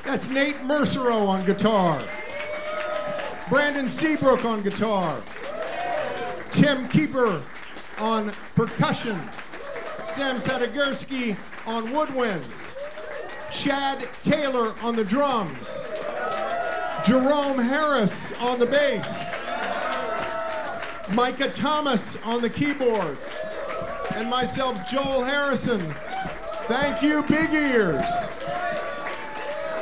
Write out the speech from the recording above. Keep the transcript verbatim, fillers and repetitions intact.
That's Nate Mercero on guitar. Brandon Seabrook on guitar. Tim Keeper on percussion. Sam Sadagursky on woodwinds. Shad Taylor on the drums. Jerome Harris on the bass. Micah Thomas on the keyboards. And myself, Joel Harrison. Thank you, Big Ears.